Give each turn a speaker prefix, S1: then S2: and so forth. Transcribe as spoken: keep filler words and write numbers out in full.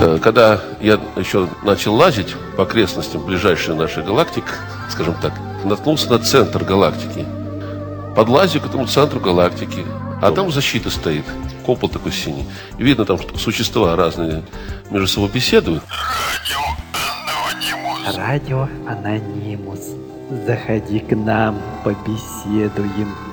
S1: Э, Когда я еще начал лазить по окрестностям ближайшей нашей галактики, скажем так, наткнулся на центр галактики. Подлазю к этому центру галактики, а там защита стоит, купол такой синий. И видно там, что существа разные между собой беседуют.
S2: Радио Анонимус. Заходи к нам, побеседуем.